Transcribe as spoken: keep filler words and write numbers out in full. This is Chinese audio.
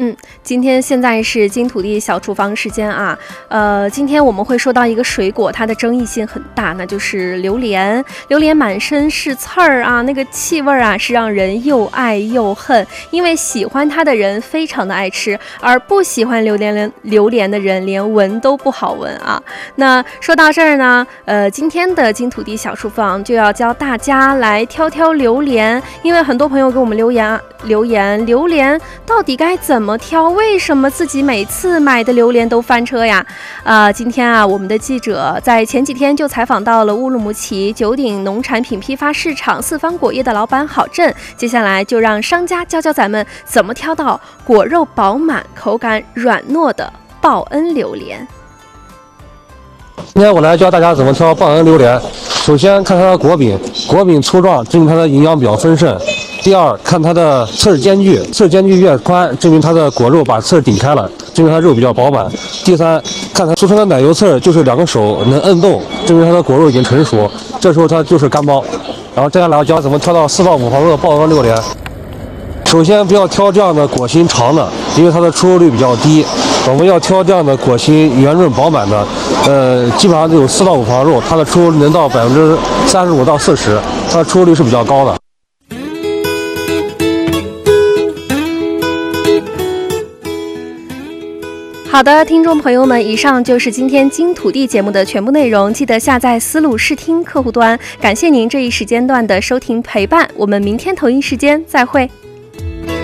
嗯，今天现在是金土地小厨房时间啊，呃，今天我们会说到一个水果，它的争议性很大，那就是榴莲。榴莲满身是刺儿啊，那个气味啊是让人又爱又恨，因为喜欢它的人非常的爱吃，而不喜欢榴莲榴莲的人连闻都不好闻啊。那说到这儿呢，呃，今天的金土地小厨房就要教大家来挑挑榴莲，因为很多朋友给我们留言留言，榴莲到底该怎么挑？为什么自己每次买的榴莲都翻车呀？呃，今天啊，我们的记者在前几天就采访到了乌鲁木齐九鼎农产品批发市场四方果业的老板郝振，接下来就让商家教教咱们怎么挑到果肉饱满、口感软糯的报恩榴莲。 今天我来教大家怎么挑报恩榴莲。首先看它的果柄，果柄粗壮，证明它的营养比较丰盛。第二，看它的刺儿间距，刺儿间距越宽，证明它的果肉把刺儿顶开了，证明它肉比较饱满。第三，看它俗称的奶油刺儿，就是两个手能摁动，证明它的果肉已经成熟，这时候它就是干包。然后接下来我教怎么挑到四到五毫肉的报恩榴莲。首先不要挑这样的果心长的，因为它的出肉率比较低。我们要挑这样的果心圆润饱满的，呃，基本上都有四到五毫肉，它的出肉能到百分之三十五到四十，它的出肉率是比较高的。 好的，听众朋友们，以上就是今天金土地节目的全部内容，记得下载思路视听客户端。感谢您这一时间段的收听陪伴，我们明天同一时间再会。